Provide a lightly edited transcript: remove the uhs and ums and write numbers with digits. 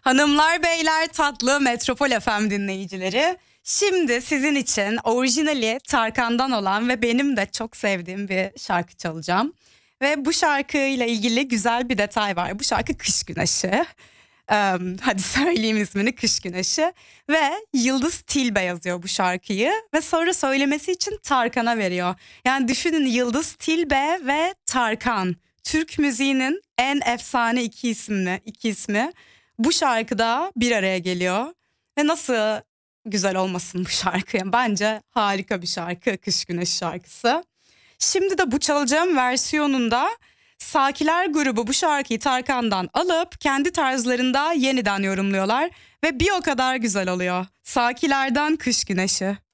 Hanımlar beyler tatlı Metropol FM dinleyicileri. Şimdi sizin için orijinali Tarkan'dan olan ve benim de çok sevdiğim bir şarkı çalacağım. Ve bu şarkıyla ilgili güzel bir detay var. Bu şarkı Kış Güneşi. Hadi söyleyeyim ismini, Kış Güneşi. Ve Yıldız Tilbe yazıyor bu şarkıyı. Ve sonra söylemesi için Tarkan'a veriyor. Yani düşünün, Yıldız Tilbe ve Tarkan. Türk müziğinin en efsane iki ismi bu şarkıda bir araya geliyor. Ve nasıl güzel olmasın bu şarkı? Yani bence harika bir şarkı, Kış Güneşi şarkısı. Şimdi de bu çalacağım versiyonunda Sakiler grubu bu şarkıyı Tarkan'dan alıp kendi tarzlarında yeniden yorumluyorlar ve bir o kadar güzel oluyor. Sakilerden Kış Güneşi.